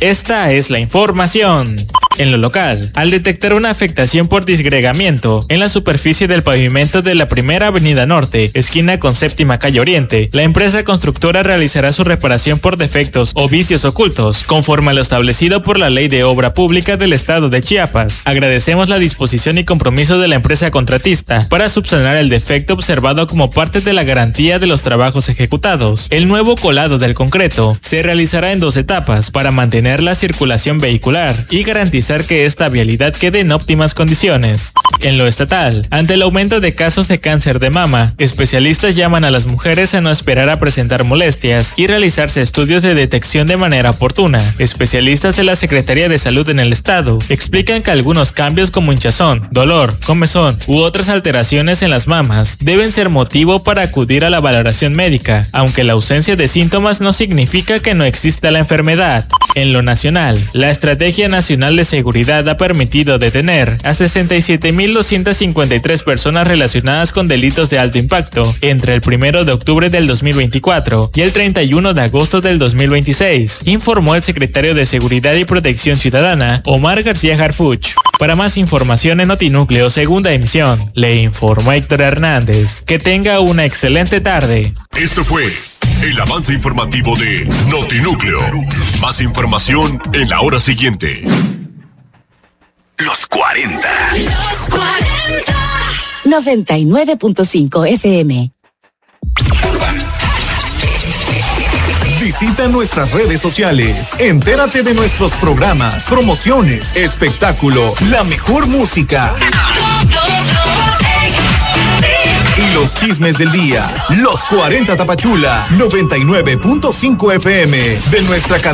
esta es la información. En lo local, al detectar una afectación por disgregamiento en la superficie del pavimento de la primera avenida norte, esquina con séptima calle oriente, la empresa constructora realizará su reparación por defectos o vicios ocultos, conforme a lo establecido por la Ley de Obra Pública del Estado de Chiapas. Agradecemos la disposición y compromiso de la empresa contratista para subsanar el defecto observado como parte de la garantía de los trabajos ejecutados. El nuevo colado del concreto se realizará en 2 etapas para mantener la circulación vehicular y garantizar que esta vialidad quede en óptimas condiciones. En lo estatal, ante el aumento de casos de cáncer de mama, especialistas llaman a las mujeres a no esperar a presentar molestias y realizarse estudios de detección de manera oportuna. Especialistas de la Secretaría de Salud en el estado explican que algunos cambios como hinchazón, dolor, comezón u otras alteraciones en las mamas deben ser motivo para acudir a la valoración médica, aunque la ausencia de síntomas no significa que no exista la enfermedad. En lo nacional, la Estrategia Nacional de Seguridad ha permitido detener a 67.253 personas relacionadas con delitos de alto impacto entre el 1 de octubre del 2024 y el 31 de agosto del 2026, informó el secretario de Seguridad y Protección Ciudadana, Omar García Harfuch. Para más información en Notinúcleo Segunda Emisión, le informó Héctor Hernández. Que tenga una excelente tarde. Esto fue el avance informativo de Notinúcleo. Más información en la hora siguiente. Los 40. Los 40. 99.5 FM. Visita nuestras redes sociales. Entérate de nuestros programas, promociones, espectáculo, la mejor música y los chismes del día. Los 40 Tapachula, 99.5 FM de nuestra cadena.